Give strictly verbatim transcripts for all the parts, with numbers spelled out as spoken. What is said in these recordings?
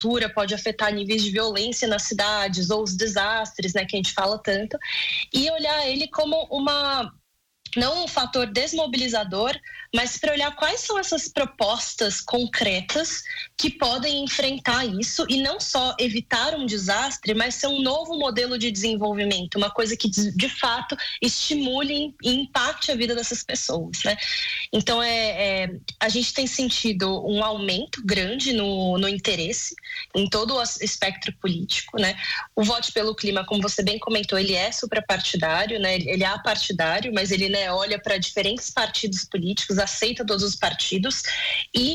altura pode afetar níveis de violência nas cidades ou os desastres, né, que a gente fala tanto, e olhar ele como uma... não um fator desmobilizador, mas para olhar quais são essas propostas concretas que podem enfrentar isso e não só evitar um desastre, mas ser um novo modelo de desenvolvimento, uma coisa que de fato estimule e impacte a vida dessas pessoas, né? Então, é, é, a gente tem sentido um aumento grande no, no interesse em todo o espectro político, né? O Vote pelo Clima, como você bem comentou, ele é suprapartidário, né? Ele é apartidário, mas ele, né, olha para diferentes partidos políticos, aceita todos os partidos e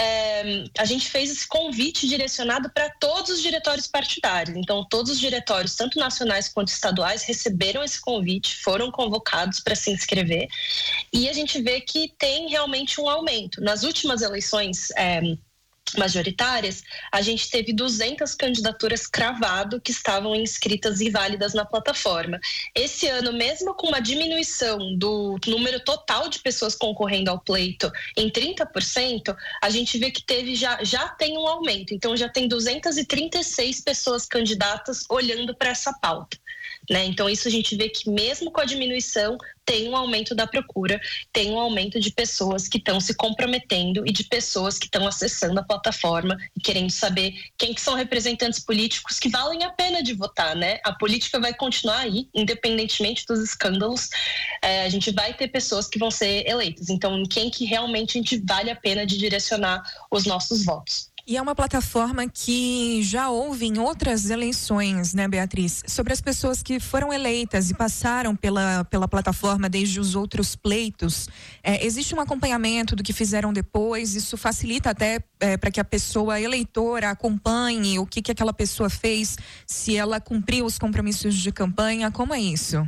é, a gente fez esse convite direcionado para todos os diretórios partidários. Então, todos os diretórios, tanto nacionais quanto estaduais, receberam esse convite, foram convocados para se inscrever e a gente vê que tem realmente um aumento. Nas últimas eleições é, majoritárias, a gente teve duzentas candidaturas cravado que estavam inscritas e válidas na plataforma. Esse ano, mesmo com uma diminuição do número total de pessoas concorrendo ao pleito em trinta por cento, a gente vê que teve já, já tem um aumento. Então, já tem duzentas e trinta e seis pessoas candidatas olhando para essa pauta, né? Então, isso a gente vê que mesmo com a diminuição, tem um aumento da procura, tem um aumento de pessoas que estão se comprometendo e de pessoas que estão acessando a plataforma e querendo saber quem que são representantes políticos que valem a pena de votar, né? A política vai continuar aí, independentemente dos escândalos, é, a gente vai ter pessoas que vão ser eleitas. Então, em quem que realmente a gente vale a pena de direcionar os nossos votos. E é uma plataforma que já houve em outras eleições, né, Beatriz? Sobre as pessoas que foram eleitas e passaram pela, pela plataforma desde os outros pleitos, é, existe um acompanhamento do que fizeram depois? Isso facilita até é, para que a pessoa eleitora acompanhe o que, que aquela pessoa fez, se ela cumpriu os compromissos de campanha? Como é isso?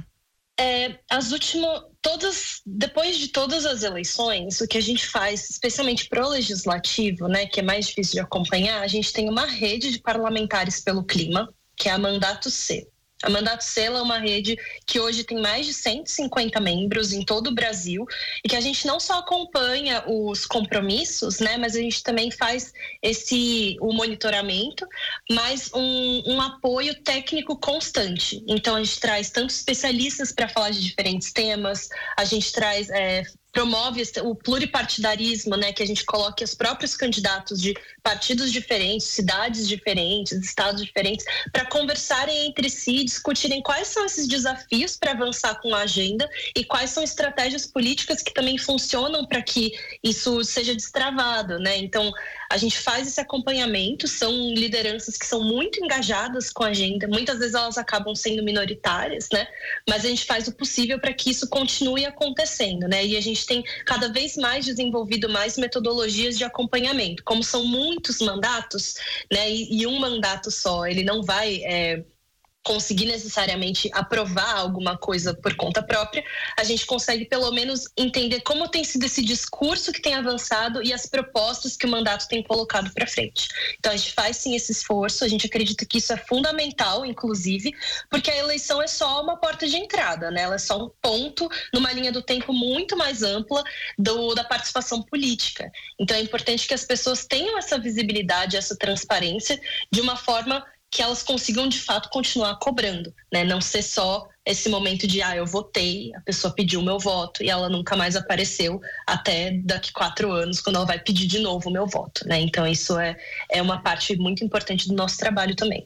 É, as últimas, todas, depois de todas as eleições, o que a gente faz, especialmente pro legislativo, né, que é mais difícil de acompanhar, a gente tem uma rede de parlamentares pelo clima, que é a Mandato C. A Mandato C é uma rede que hoje tem mais de cento e cinquenta membros em todo o Brasil e que a gente não só acompanha os compromissos, né, mas a gente também faz esse, o monitoramento, mas um, um apoio técnico constante. Então, a gente traz tanto especialistas para falar de diferentes temas, a gente traz... É, promove o pluripartidarismo, né, que a gente coloque os próprios candidatos de partidos diferentes, cidades diferentes, estados diferentes, para conversarem entre si, discutirem quais são esses desafios para avançar com a agenda e quais são estratégias políticas que também funcionam para que isso seja destravado, né? Então, a gente faz esse acompanhamento, são lideranças que são muito engajadas com a agenda, muitas vezes elas acabam sendo minoritárias, né? Mas a gente faz o possível para que isso continue acontecendo, né? E a gente tem cada vez mais desenvolvido mais metodologias de acompanhamento. Como são muitos mandatos, né, e, e um mandato só, ele não vai... É, conseguir necessariamente aprovar alguma coisa por conta própria, a gente consegue pelo menos entender como tem sido esse discurso que tem avançado e as propostas que o mandato tem colocado para frente. Então a gente faz sim esse esforço, a gente acredita que isso é fundamental, inclusive, porque a eleição é só uma porta de entrada, né? Ela é só um ponto numa linha do tempo muito mais ampla do, da participação política. Então é importante que as pessoas tenham essa visibilidade, essa transparência de uma forma que elas consigam, de fato, continuar cobrando, né? Não ser só esse momento de, ah, eu votei, a pessoa pediu o meu voto e ela nunca mais apareceu até daqui quatro anos, quando ela vai pedir de novo o meu voto, né? Então, isso é, é uma parte muito importante do nosso trabalho também.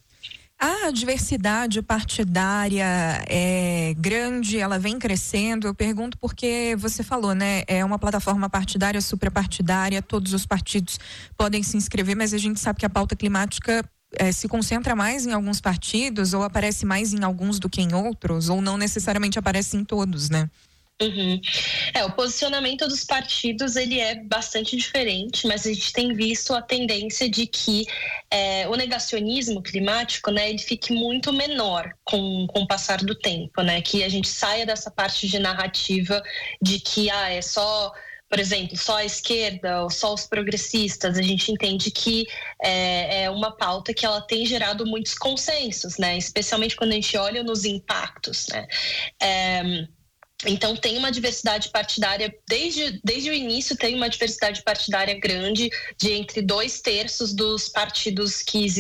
A diversidade partidária é grande, ela vem crescendo. Eu pergunto porque você falou, né? É uma plataforma partidária, suprapartidária, todos os partidos podem se inscrever, mas a gente sabe que a pauta climática É, se concentra mais em alguns partidos ou aparece mais em alguns do que em outros, ou não necessariamente aparece em todos, né? Uhum. É, o posicionamento dos partidos ele é bastante diferente, mas a gente tem visto a tendência de que é, o negacionismo climático, né, ele fique muito menor com, com o passar do tempo, né? Que a gente saia dessa parte de narrativa de que ah, é só... Por exemplo, só a esquerda ou só os progressistas, a gente entende que é, é uma pauta que ela tem gerado muitos consensos, né? Especialmente quando a gente olha nos impactos, né? É, então tem uma diversidade partidária, desde, desde o início tem uma diversidade partidária grande, de entre dois terços dos partidos que existem